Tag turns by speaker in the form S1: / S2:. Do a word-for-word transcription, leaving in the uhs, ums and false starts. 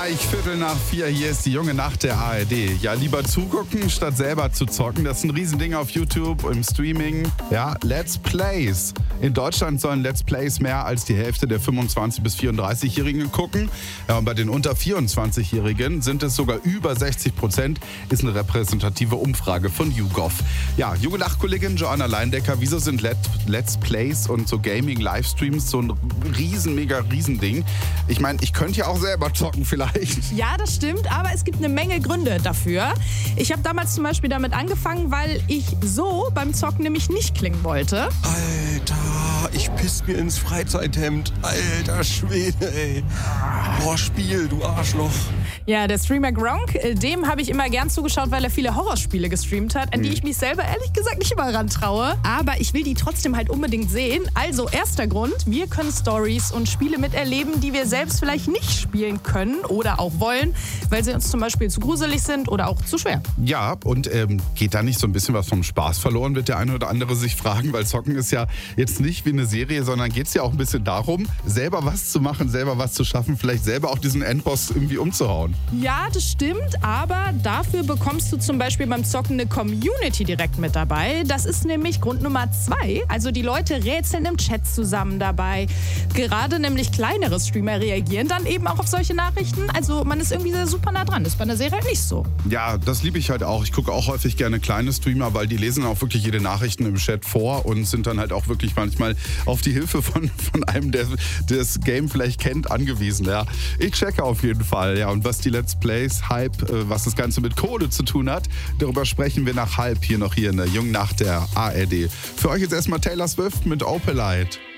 S1: Gleich Viertel nach vier, hier ist die junge Nacht der A R D. Ja, lieber zugucken, statt selber zu zocken. Das ist ein Riesending auf YouTube, im Streaming. Ja, Let's Plays. In Deutschland sollen Let's Plays mehr als die Hälfte der fünfundzwanzig- bis vierunddreißig-Jährigen gucken. Ja, und bei den unter vierundzwanzig-Jährigen sind es sogar über sechzig Prozent. Ist eine repräsentative Umfrage von YouGov. Ja, junge Nacht-Kollegin Joanna Leindecker, wieso sind Let- Let's Plays und so Gaming-Livestreams so ein riesen, mega Riesending? Ich meine, ich könnte ja auch selber zocken vielleicht.
S2: Ja, das stimmt, aber es gibt eine Menge Gründe dafür. Ich habe damals zum Beispiel damit angefangen, weil ich so beim Zocken nämlich nicht klingen wollte.
S3: Alter, ich piss mir ins Freizeithemd. Alter Schwede, ey. Boah, Spiel, du Arschloch.
S2: Ja, der Streamer Gronk, dem habe ich immer gern zugeschaut, weil er viele Horrorspiele gestreamt hat, an die ich mich selber ehrlich gesagt nicht immer rantraue. Aber ich will die trotzdem halt unbedingt sehen. Also erster Grund, wir können Stories und Spiele miterleben, die wir selbst vielleicht nicht spielen können oder auch wollen, weil sie uns zum Beispiel zu gruselig sind oder auch zu schwer.
S1: Ja, und ähm, geht da nicht so ein bisschen was vom Spaß verloren, wird der eine oder andere sich fragen, weil Zocken ist ja jetzt nicht wie eine Serie, sondern geht es ja auch ein bisschen darum, selber was zu machen, selber was zu schaffen, vielleicht selber auch diesen Endboss irgendwie umzuhauen.
S2: Ja, das stimmt, aber dafür bekommst du zum Beispiel beim Zocken eine Community direkt mit dabei. Das ist nämlich Grund Nummer zwei. Also die Leute rätseln im Chat zusammen dabei. Gerade nämlich kleinere Streamer reagieren dann eben auch auf solche Nachrichten. Also man ist irgendwie super nah dran. Das ist bei einer Serie halt nicht so.
S1: Ja, das liebe ich halt auch. Ich gucke auch häufig gerne kleine Streamer, weil die lesen auch wirklich jede Nachrichten im Chat vor und sind dann halt auch wirklich manchmal auf die Hilfe von, von einem, der, der das Game vielleicht kennt, angewiesen. Ja. Ich checke auf jeden Fall. Ja. Und was die Let's Plays, Hype, was das Ganze mit Kohle zu tun hat, darüber sprechen wir nach halb hier noch hier in der jungen Nacht der A R D. Für euch jetzt erstmal Taylor Swift mit Opalite.